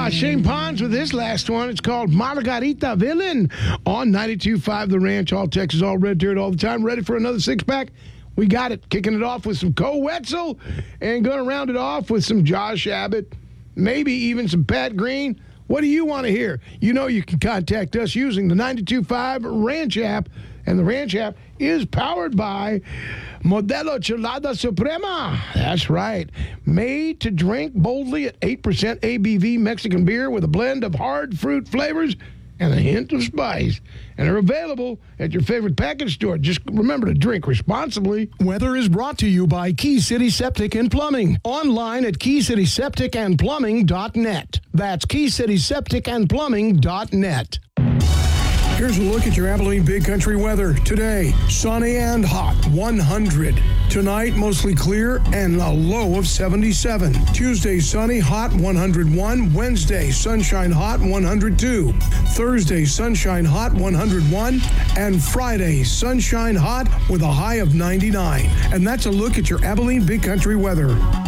Shane Pons with his last one. It's called Margarita Villain on 92.5 The Ranch. All Texas, all red dirt all the time. Ready for another six-pack? We got it. Kicking it off with some Co Wetzel and going to round it off with some Josh Abbott, maybe even some Pat Green. What do you want to hear? You know you can contact us using the 92.5 Ranch app, and the Ranch app is powered by Modelo Chelada Suprema. That's right. Made to drink boldly at 8% ABV Mexican beer with a blend of hard fruit flavors and a hint of spice. And they're available at your favorite package store. Just remember to drink responsibly. Weather is brought to you by Key City Septic and Plumbing. Online at KeyCitySepticandPlumbing.net. That's KeyCitySepticandPlumbing.net. Here's a look at your Abilene Big Country weather. Today, sunny and hot, 100. Tonight, mostly clear and a low of 77. Tuesday, sunny, hot, 101. Wednesday, sunshine, hot, 102. Thursday, sunshine, hot, 101. And Friday, sunshine, hot with a high of 99. And that's a look at your Abilene Big Country weather.